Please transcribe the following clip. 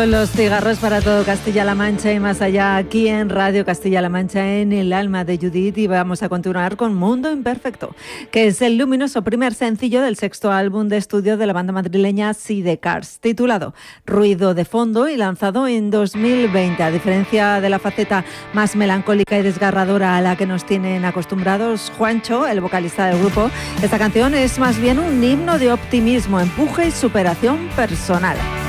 Fumando los cigarros para todo Castilla-La Mancha y más allá, aquí en Radio Castilla-La Mancha, en el alma de Judith, y vamos a continuar con Mundo Imperfecto, que es el luminoso primer sencillo del sexto álbum de estudio de la banda madrileña Sidecars, titulado Ruido de Fondo y lanzado en 2020. A diferencia de la faceta más melancólica y desgarradora a la que nos tienen acostumbrados Juancho, el vocalista del grupo, esta canción es más bien un himno de optimismo, empuje y superación personal.